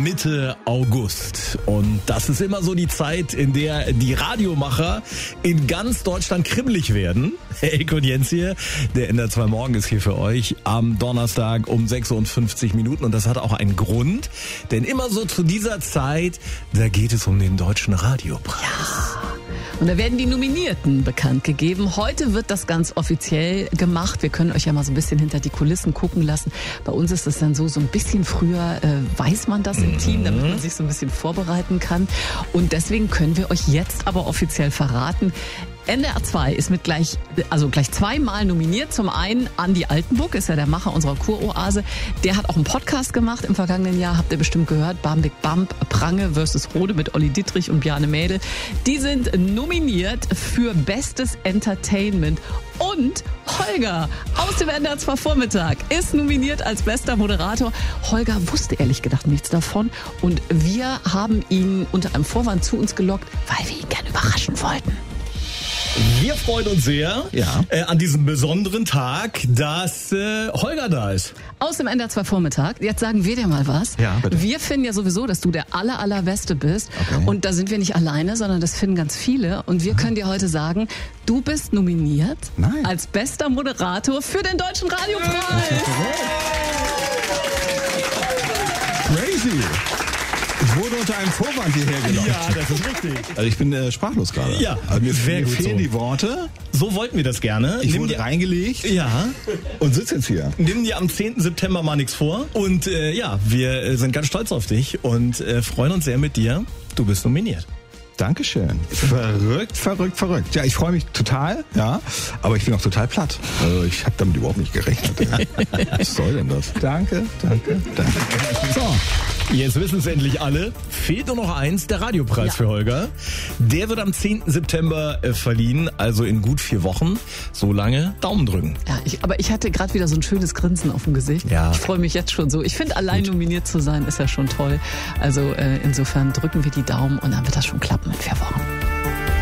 Mitte August. Und das ist immer so die Zeit, in der die Radiomacher in ganz Deutschland kribbelig werden. Elke und Jens hier, der NDR 2 Morgen ist hier für euch am Donnerstag um 6:50 Minuten. Und das hat auch einen Grund, denn immer so zu dieser Zeit, da geht es um den Deutschen Radiopreis. Ja. Und da werden die Nominierten bekannt gegeben. Heute wird das ganz offiziell gemacht. Wir können euch ja mal so ein bisschen hinter die Kulissen gucken lassen. Bei uns ist es dann so ein bisschen früher weiß man das im Team, damit man sich so ein bisschen vorbereiten kann. Und deswegen können wir euch jetzt aber offiziell verraten, NDR 2 ist mit gleich zweimal nominiert. Zum einen Andi Altenburg, ist ja der Macher unserer Kuroase. Der hat auch einen Podcast gemacht im vergangenen Jahr, habt ihr bestimmt gehört. Bam Big Bump, Prange vs. Rode mit Olli Dittrich und Bjarne Mädel. Die sind nominiert für Bestes Entertainment. Und Holger aus dem NDR 2 Vormittag ist nominiert als bester Moderator. Holger wusste ehrlich gedacht nichts davon. Und wir haben ihn unter einem Vorwand zu uns gelockt, weil wir ihn gerne überraschen wollten. Wir freuen uns sehr an diesem besonderen Tag, dass Holger da ist. Aus dem NDR 2 Vormittag. Jetzt sagen wir dir mal was. Ja, bitte. Wir finden ja sowieso, dass du der allerbeste bist. Okay. Und da sind wir nicht alleine, sondern das finden ganz viele. Und wir können dir heute sagen, du bist nominiert als bester Moderator für den Deutschen Radiopreis. Crazy. Ich wurde unter einem Vorwand hierher gelockt. Ja, das ist richtig. Also ich bin sprachlos gerade. Ja, also mir sehr gut fehlen so. die Worte. So wollten wir das gerne. Ich wurde reingelegt Ja. und sitze jetzt hier. Nimm dir am 10. September mal nichts vor. Und wir sind ganz stolz auf dich und freuen uns sehr mit dir. Du bist nominiert. Dankeschön. Verrückt. Ja, ich freue mich total, aber ich bin auch total platt. Also ich habe damit überhaupt nicht gerechnet. Was soll denn das? Danke. So, jetzt wissen es endlich alle. Fehlt nur noch eins, der Radiopreis für Holger. Der wird am 10. September verliehen, also in gut 4 Wochen. So lange Daumen drücken. Ja, aber ich hatte gerade wieder so ein schönes Grinsen auf dem Gesicht. Ja. Ich freue mich jetzt schon so. Ich finde, allein nominiert zu sein, ist ja schon toll. Also insofern drücken wir die Daumen und dann wird das schon klappen in 4 Wochen.